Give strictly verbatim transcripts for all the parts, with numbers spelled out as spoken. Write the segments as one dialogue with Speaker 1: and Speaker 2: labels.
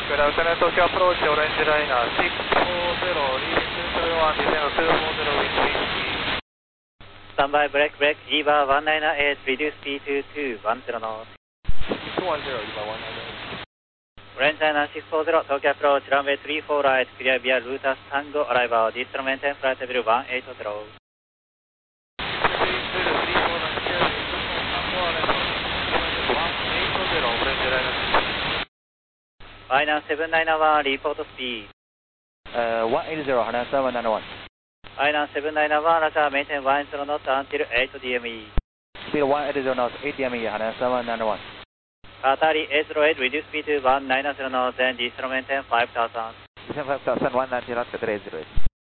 Speaker 1: Good afternoon, Tokyo approach, orange liner six four zero, leading two three one, descend two four zero with wind.
Speaker 2: Standby break break, E V A one nine eight, reduce speed to two one zero knots.
Speaker 1: two one zero, E V A one nine eight.
Speaker 2: Orange liner six four zero, Tokyo approach, runway three four right, clear via Lotus Tango, arrival, distance maintain flight level one eight zero. Final seven nine one, report speed.
Speaker 3: Uh, one eighty, Hana seven nine one.
Speaker 2: Final seven nine one, Russia, maintain one zero knots until eight D M E.
Speaker 3: Speed one eighty knots, eight D M E, Hana seven nine one.
Speaker 2: Qatari eight zero eight, reduce speed to one nine zero knots, then distance maintain five thousand.
Speaker 3: Descend five thousand, one ninety knots, Qatar eight zero eight.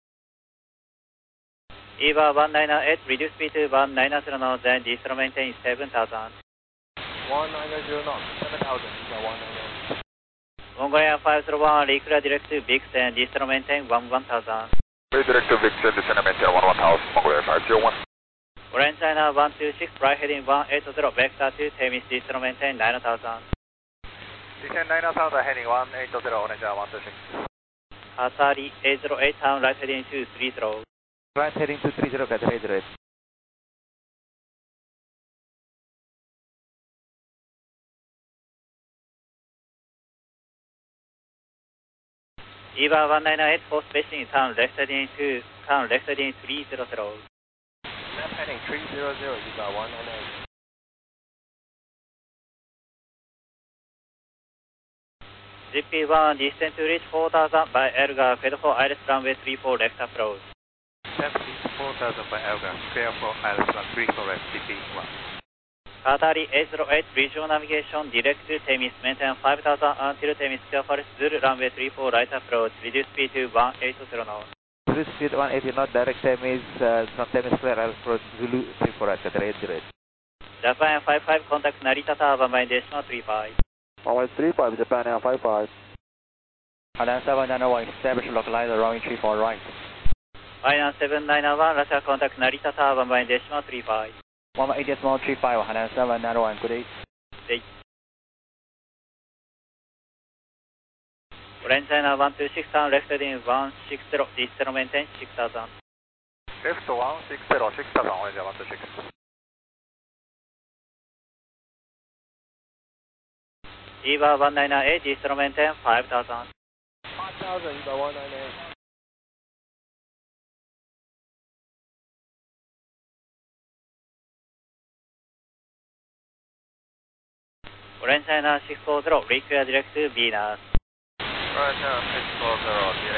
Speaker 2: E V A one nine eight, reduce speed to one nine zero knots, then distance maintain seven thousand.
Speaker 1: one nine zero knots, seven thousand, E V A one nine eight.
Speaker 2: Mongolia five zero one, reclear direct to Vixen, distance maintain one one thousand.
Speaker 1: Direct to Vixen, descend maintain one one thousand, Mongolia five zero one.
Speaker 2: Orange China one two six, right heading one eight zero, vector to Temis, distance maintain nine thousand.
Speaker 1: Descend nine thousand, heading one eight zero, Orange one two six.
Speaker 2: Qatari eight zero eight, turn right heading two three zero.
Speaker 3: Right heading two three zero, Qatar eight zero eight.
Speaker 2: E V A one nine eight, for spacing, turn left heading two, turn left heading three zero zero.
Speaker 1: Left heading three zero zero, E V A one nine eight.
Speaker 2: G P one, descend to reach four thousand by Elgar, clear for Iris runway three four left approach.
Speaker 1: Seventy four thousand by Elgar, clear for Iris one three four left, G P one.
Speaker 2: Qatari eight zero eight, regional navigation, direct to Temis, maintain five thousand until Temis, clear for Zulu runway three four right approach, reduce speed to one eight zero knots.
Speaker 3: Reduce speed one eighty knots, direct Temis, uh, from Temis clear, I'll approach Zulu three four right, Qatar eight zero eight.
Speaker 2: Japan five five, contact Narita Tower by decimal three five.
Speaker 1: Runway three five, Japan Air five five.
Speaker 3: Hana seven nine one, establish localizer, runway three four right.
Speaker 2: Final seven nine one, Russia, contact Narita Tower by decimal three five.
Speaker 3: one eight decimal three five, Hana seven nine one, good day.
Speaker 2: Day. Orange China one two six, turn left heading one six zero, distance maintain six thousand.
Speaker 1: Left one six zero, six thousand, Orange one two six.
Speaker 2: E V A one nine eight, distance maintain five thousand.
Speaker 1: five thousand, E V A one nine eight.
Speaker 2: Orange China six four zero, reclear direct to Venus.
Speaker 1: Orange China six four zero,